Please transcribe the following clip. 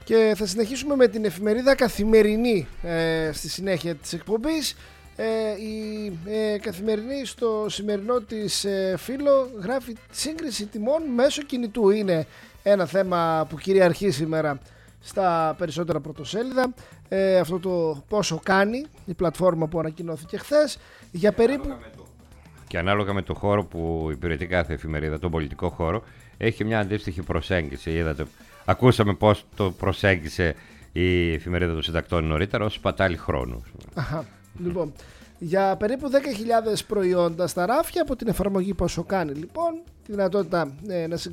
Και θα συνεχίσουμε με την εφημερίδα Καθημερινή στη συνέχεια της εκπομπής. Η Καθημερινή στο σημερινό της φύλλο γράφει σύγκριση τιμών μέσω κινητού. Είναι ένα θέμα που κυριαρχεί σήμερα στα περισσότερα πρωτοσέλιδα. Αυτό το πόσο κάνει η πλατφόρμα που ανακοινώθηκε χθες για περίπου... Και ανάλογα με το χώρο που υπηρετεί κάθε εφημερίδα, τον πολιτικό χώρο, έχει μια αντίστοιχη προσέγγιση. Είδατε, ακούσαμε πώς το προσέγγισε η εφημερίδα των συντακτών νωρίτερα ως σπατάλη χρόνου. Λοιπόν, για περίπου 10.000 προϊόντα στα ράφια από την εφαρμογή πόσο κάνει, λοιπόν, τη δυνατότητα να